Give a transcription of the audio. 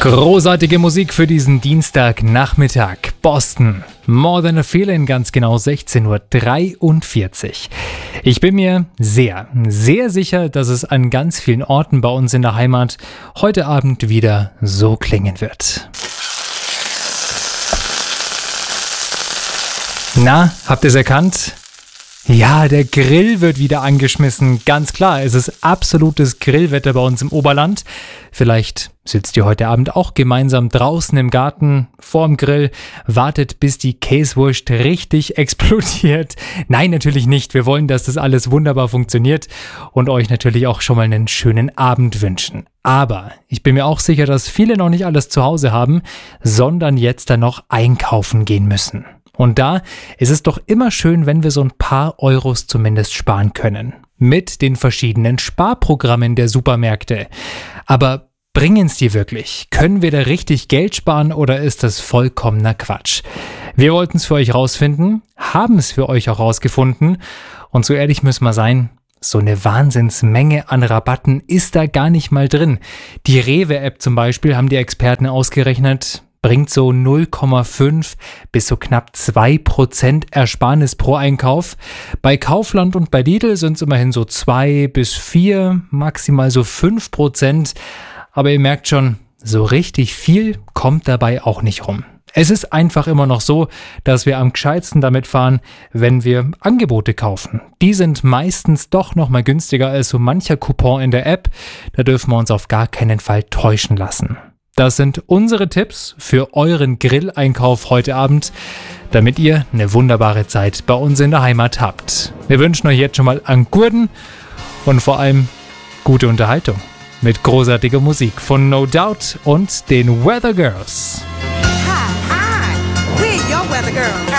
Großartige Musik für diesen Dienstagnachmittag. Boston. More Than a Feeling, ganz genau 16:43 Uhr. Ich bin mir sehr, sehr sicher, dass es an ganz vielen Orten bei uns in der Heimat heute Abend wieder so klingen wird. Na, habt ihr es erkannt? Ja, der Grill wird wieder angeschmissen. Ganz klar, es ist absolutes Grillwetter bei uns im Oberland. Vielleicht sitzt ihr heute Abend auch gemeinsam draußen im Garten vorm Grill, wartet, bis die Käsewurst richtig explodiert. Nein, natürlich nicht. Wir wollen, dass das alles wunderbar funktioniert und euch natürlich auch schon mal einen schönen Abend wünschen. Aber ich bin mir auch sicher, dass viele noch nicht alles zu Hause haben, sondern jetzt dann noch einkaufen gehen müssen. Und da ist es doch immer schön, wenn wir so ein paar Euros zumindest sparen können. Mit den verschiedenen Sparprogrammen der Supermärkte. Aber bringen es die wirklich? Können wir da richtig Geld sparen oder ist das vollkommener Quatsch? Wir wollten es für euch rausfinden, haben es für euch auch rausgefunden. Und so ehrlich müssen wir sein, so eine Wahnsinnsmenge an Rabatten ist da gar nicht mal drin. Die Rewe-App zum Beispiel, haben die Experten ausgerechnet, bringt so 0,5 bis so knapp 2% Ersparnis pro Einkauf. Bei Kaufland und bei Lidl sind es immerhin so 2 bis 4, maximal so 5%. Aber ihr merkt schon, so richtig viel kommt dabei auch nicht rum. Es ist einfach immer noch so, dass wir am gescheitsten damit fahren, wenn wir Angebote kaufen. Die sind meistens doch noch mal günstiger als so mancher Coupon in der App. Da dürfen wir uns auf gar keinen Fall täuschen lassen. Das sind unsere Tipps für euren Grilleinkauf heute Abend, damit ihr eine wunderbare Zeit bei uns in der Heimat habt. Wir wünschen euch jetzt schon mal an Gurden und vor allem gute Unterhaltung mit großartiger Musik von No Doubt und den Weather Girls. Hi, we're your Weather Girls.